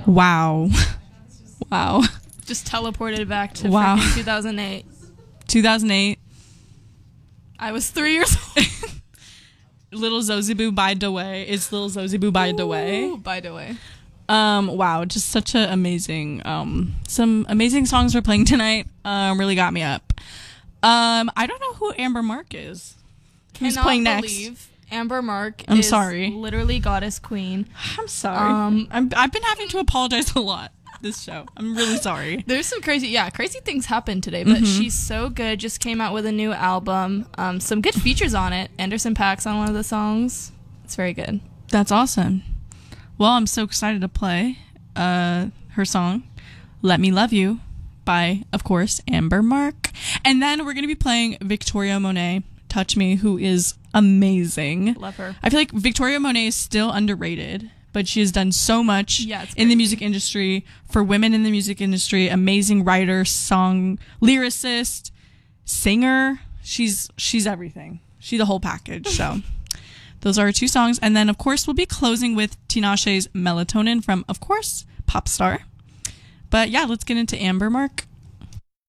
Wow. Wow. Just teleported back to Wow. freaking 2008. 2008. I was 3 years old. Little Zoziboo by Dewey. It's Little Zoziboo by Dewey. Ooh, by the way. Wow, just such a amazing, some amazing songs we're playing tonight. Really got me up. I don't know who Amber Mark is. Who's Cannot playing next? believe Amber Mark I'm is sorry. literally goddess queen. I'm sorry. I've been having to apologize a lot this show. I'm really sorry. There's some crazy things happened today, but she's so good. Just came out with a new album. Some good features on it. Anderson .Paak's on one of the songs. It's very good. That's awesome. Well, I'm so excited to play her song, Let Me Love You, by, of course, Amber Mark. And then we're going to be playing Victoria Monet, Touch Me, who is amazing. Love her. I feel like Victoria Monet is still underrated, but she has done so much in the music industry, for women in the music industry. Amazing writer, song, lyricist, singer. She's everything. She's the whole package. So those are our two songs. And then, of course, we'll be closing with Tinashe's Melatonin from, of course, Popstar. But yeah, let's get into Amber Mark.